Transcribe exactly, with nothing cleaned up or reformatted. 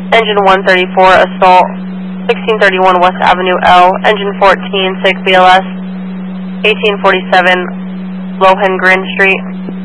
Engine one thirty-four, assault, sixteen thirty-one West Avenue L. Engine fourteen, six B L S, eighteen forty-seven Lohan Grin Street.